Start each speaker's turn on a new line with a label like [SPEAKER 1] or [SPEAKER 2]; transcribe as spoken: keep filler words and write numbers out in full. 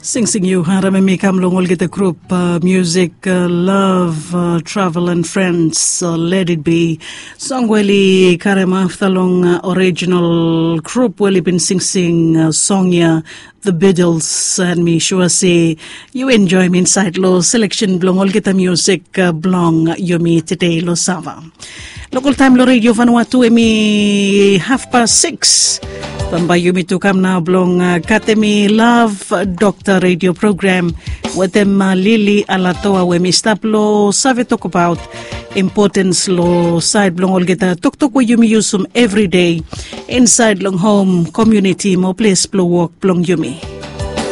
[SPEAKER 1] Sing sing you harame mi kam longol get a group uh, music uh, love uh, travel and friends uh, let it be song weli karema aftalong uh, original group weli been sing sing uh, song ya the Beatles and me sure say you enjoy me inside lo selection blongol get a music uh, blong yomi today lo sava local time lo radio Vanuatu emi half past six Pambayumi to come now blong uh, Katemi Love uh, Doctor Radio Program with them uh, Lily Alatoa we mi stop lo save talk about importance lo side blong all get a tok tok we yumi use every day inside long home community mo place blow work blong yumi.